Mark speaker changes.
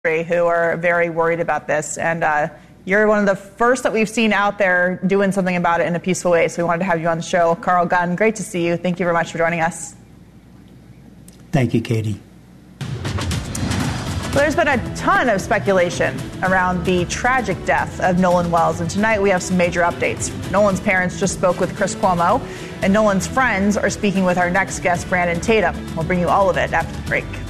Speaker 1: who are very worried about this. And you're one of the first that we've seen out there doing something about it in a peaceful way. So we wanted to have you on the show. Carl Gunn, great to see you. Thank you very much for joining us.
Speaker 2: Thank you, Katie.
Speaker 1: Well, there's been a ton of speculation around the tragic death of Nolan Wells, and tonight we have some major updates. Nolan's parents just spoke with Chris Cuomo, and Nolan's friends are speaking with our next guest, Brandon Tatum. We'll bring you all of it after the break.